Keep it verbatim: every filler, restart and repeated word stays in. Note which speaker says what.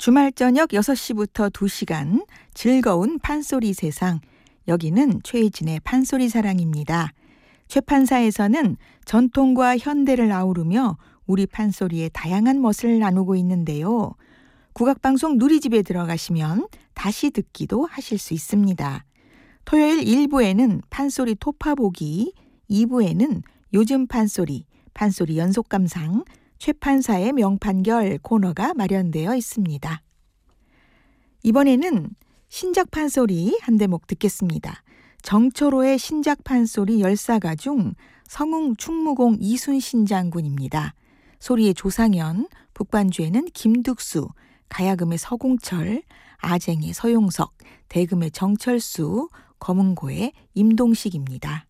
Speaker 1: 주말 저녁 여섯 시부터 두 시간 즐거운 판소리 세상. 여기는 최혜진의 판소리 사랑입니다. 최 판사에서는 전통과 현대를 아우르며 우리 판소리의 다양한 멋을 나누고 있는데요. 국악방송 누리집에 들어가시면 다시 듣기도 하실 수 있습니다. 토요일 일 부에는 판소리 토파보기, 이 부에는 요즘 판소리, 판소리 연속감상, 최 판사의 명판결 코너가 마련되어 있습니다. 이번에는 신작 판소리 한 대목 듣겠습니다. 정철호의 신작 판소리 열사가 중 성웅 충무공 이순신 장군입니다. 소리의 조상현, 북반주에는 김득수, 가야금의 서공철, 아쟁의 서용석, 대금의 정철수, 검은고의 임동식입니다.